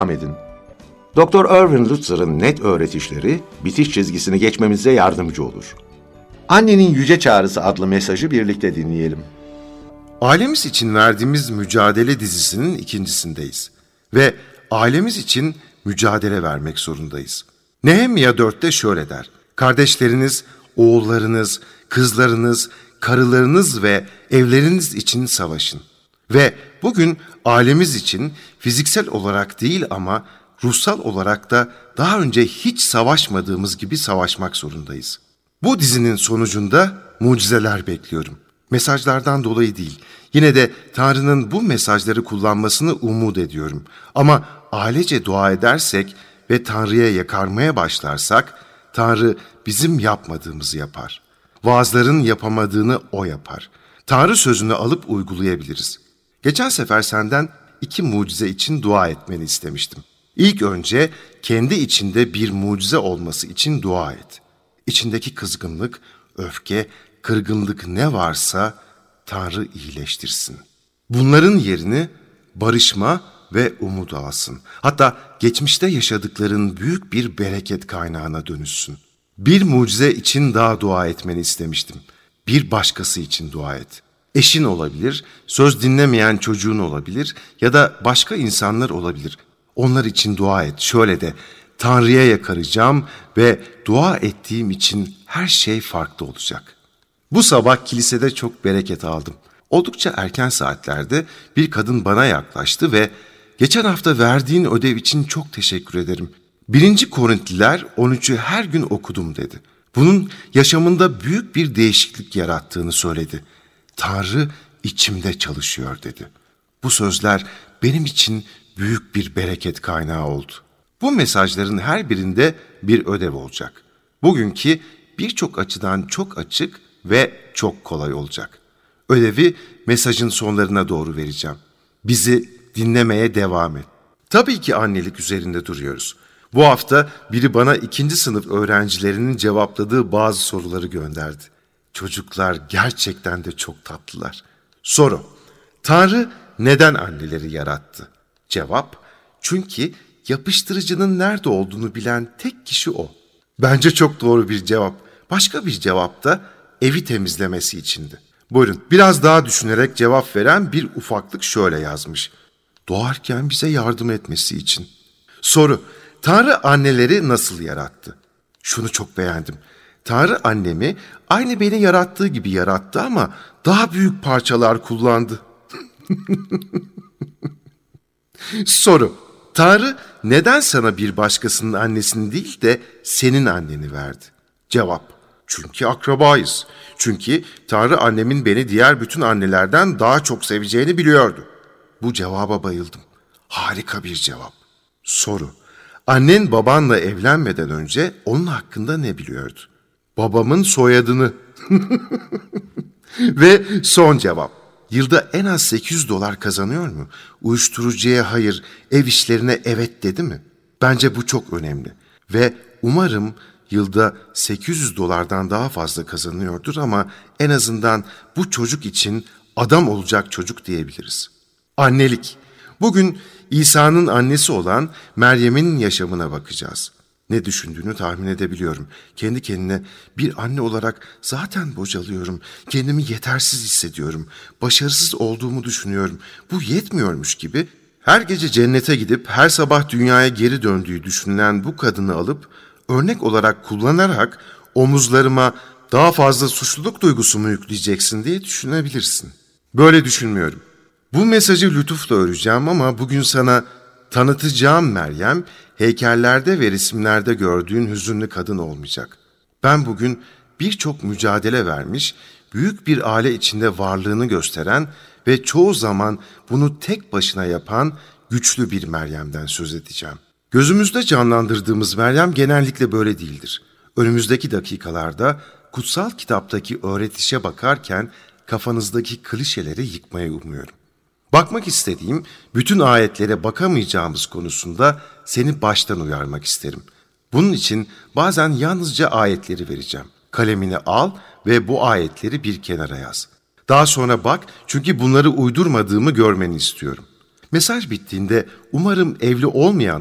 edin. Dr. Erwin Lutzer'ın net öğretişleri bitiş çizgisini geçmemize yardımcı olur. Annenin Yüce Çağrısı adlı mesajı birlikte dinleyelim. Ailemiz için verdiğimiz mücadele dizisinin ikincisindeyiz. Ve ailemiz için mücadele vermek zorundayız. Nehemya 4'te şöyle der: kardeşleriniz, oğullarınız, kızlarınız, karılarınız ve evleriniz için savaşın. Ve bugün ailemiz için fiziksel olarak değil ama ruhsal olarak da daha önce hiç savaşmadığımız gibi savaşmak zorundayız. Bu dizinin sonucunda mucizeler bekliyorum. Mesajlardan dolayı değil. Yine de Tanrı'nın bu mesajları kullanmasını umut ediyorum. Ama ailece dua edersek ve Tanrı'ya yakarmaya başlarsak, Tanrı bizim yapmadığımızı yapar. Vaazların yapamadığını O yapar. Tanrı sözünü alıp uygulayabiliriz. Geçen sefer senden 2 mucize için dua etmeni istemiştim. İlk önce kendi içinde bir mucize olması için dua et. İçindeki kızgınlık, öfke, kırgınlık ne varsa Tanrı iyileştirsin. Bunların yerini barışma ve umut alsın. Hatta geçmişte yaşadıkların büyük bir bereket kaynağına dönüşsün. Bir mucize için daha dua etmeni istemiştim. Bir başkası için dua et. Eşin olabilir, söz dinlemeyen çocuğun olabilir ya da başka insanlar olabilir. Onlar için dua et. Şöyle de: Tanrı'ya yakaracağım ve dua ettiğim için her şey farklı olacak. Bu sabah kilisede çok bereket aldım. Oldukça erken saatlerde bir kadın bana yaklaştı ve "Geçen hafta verdiğin ödev için çok teşekkür ederim. 1. Korintliler 13'ü her gün okudum" dedi. Bunun yaşamında büyük bir değişiklik yarattığını söyledi. Tanrı içimde çalışıyor dedi. Bu sözler benim için büyük bir bereket kaynağı oldu. Bu mesajların her birinde bir ödev olacak. Bugünkü birçok açıdan çok açık ve çok kolay olacak. Ödevi mesajın sonlarına doğru vereceğim. Bizi dinlemeye devam et. Tabii ki annelik üzerinde duruyoruz. Bu hafta biri bana 2. sınıf öğrencilerinin cevapladığı bazı soruları gönderdi. Çocuklar gerçekten de çok tatlılar. Soru: Tanrı neden anneleri yarattı? Cevap: çünkü yapıştırıcının nerede olduğunu bilen tek kişi o. Bence çok doğru bir cevap. Başka bir cevap da evi temizlemesi içindi. Buyurun, biraz daha düşünerek cevap veren bir ufaklık şöyle yazmış: doğarken bize yardım etmesi için. Soru: Tanrı anneleri nasıl yarattı? Şunu çok beğendim. Tanrı annemi aynı beni yarattığı gibi yarattı ama daha büyük parçalar kullandı. Soru: Tanrı neden sana bir başkasının annesini değil de senin anneni verdi? Cevap: çünkü akrabayız. Çünkü Tanrı annemin beni diğer bütün annelerden daha çok seveceğini biliyordu. Bu cevaba bayıldım. Harika bir cevap. Soru: annen babanla evlenmeden önce onun hakkında ne biliyordu? Babamın soyadını. Ve son cevap: yılda en az $800 kazanıyor mu? Uyuşturucuya hayır, ev işlerine evet dedi mi? Bence bu çok önemli. Ve umarım yılda $800'dan daha fazla kazanıyordur ama en azından bu çocuk için adam olacak çocuk diyebiliriz. Annelik. Bugün İsa'nın annesi olan Meryem'in yaşamına bakacağız. Ne düşündüğünü tahmin edebiliyorum. Kendi kendine bir anne olarak zaten bocalıyorum. Kendimi yetersiz hissediyorum. Başarısız olduğumu düşünüyorum. Bu yetmiyormuş gibi her gece cennete gidip her sabah dünyaya geri döndüğü düşünülen bu kadını alıp örnek olarak kullanarak omuzlarıma daha fazla suçluluk duygusu mu yükleyeceksin diye düşünebilirsin. Böyle düşünmüyorum. Bu mesajı lütufla öreceğim ama bugün sana tanıtacağım Meryem, heykellerde ve resimlerde gördüğün hüzünlü kadın olmayacak. Ben bugün birçok mücadele vermiş, büyük bir aile içinde varlığını gösteren ve çoğu zaman bunu tek başına yapan güçlü bir Meryem'den söz edeceğim. Gözümüzde canlandırdığımız Meryem genellikle böyle değildir. Önümüzdeki dakikalarda kutsal kitaptaki öğretişe bakarken kafanızdaki klişeleri yıkmayı umuyorum. Bakmak istediğim bütün ayetlere bakamayacağımız konusunda seni baştan uyarmak isterim. Bunun için bazen yalnızca ayetleri vereceğim. Kalemini al ve bu ayetleri bir kenara yaz. Daha sonra bak, çünkü bunları uydurmadığımı görmeni istiyorum. Mesaj bittiğinde umarım evli olmayan